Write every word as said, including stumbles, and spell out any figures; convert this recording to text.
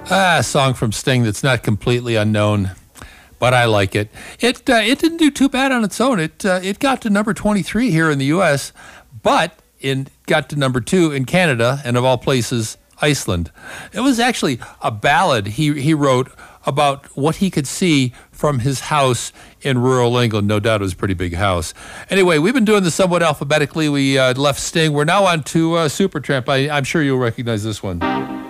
Ah, a song from Sting that's not completely unknown, but I like it. It uh, it didn't do too bad on its own. It uh, it got to number twenty-three here in the U S, but it got to number two in Canada, and of all places, Iceland. It was actually a ballad he he wrote about what he could see from his house in rural England. No doubt it was a pretty big house. Anyway, we've been doing this somewhat alphabetically. We uh, left Sting. We're now on to uh, Supertramp. I, I'm sure you'll recognize this one.